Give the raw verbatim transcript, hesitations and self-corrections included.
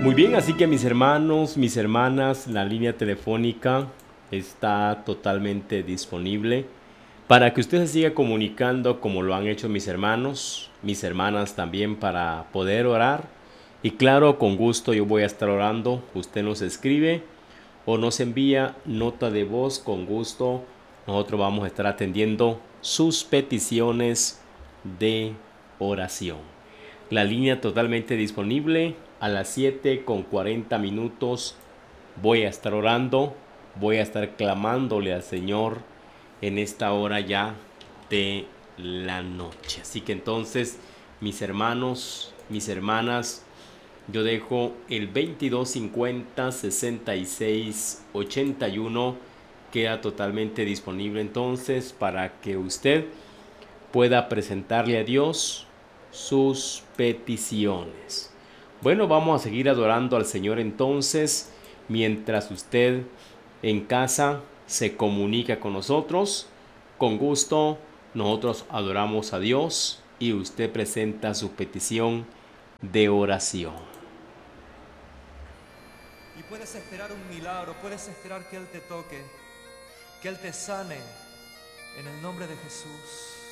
Muy bien, así que mis hermanos, mis hermanas, la línea telefónica está totalmente disponible para que usted se siga comunicando como lo han hecho mis hermanos, mis hermanas también, para poder orar. Y claro, con gusto yo voy a estar orando. Usted nos escribe o nos envía nota de voz, con gusto nosotros vamos a estar atendiendo sus peticiones de oración. La línea totalmente disponible. A las siete con cuarenta minutos voy a estar orando, voy a estar clamándole al Señor en esta hora ya de la noche. Así que entonces, mis hermanos, mis hermanas, yo dejo el veintidós cincuenta sesenta y seis ochenta y uno. Queda totalmente disponible entonces para que usted pueda presentarle a Dios sus peticiones. Bueno, vamos a seguir adorando al Señor entonces, mientras usted en casa se comunica con nosotros. Con gusto, nosotros adoramos a Dios y usted presenta su petición de oración. Y puedes esperar un milagro, puedes esperar que Él te toque, que Él te sane en el nombre de Jesús.